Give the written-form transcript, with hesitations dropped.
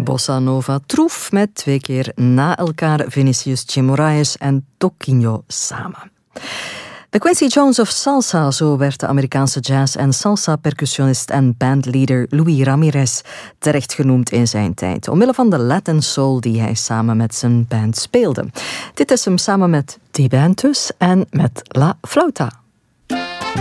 Bossa Nova troef met 2 keer na elkaar Vinicius de Moraes en Toquinho samen. De Quincy Jones of Salsa, zo werd de Amerikaanse jazz- en salsa-percussionist en bandleader Louis Ramirez terecht genoemd in zijn tijd, omwille van de Latin soul die hij samen met zijn band speelde. Dit is hem samen met die band dus en met La Flauta.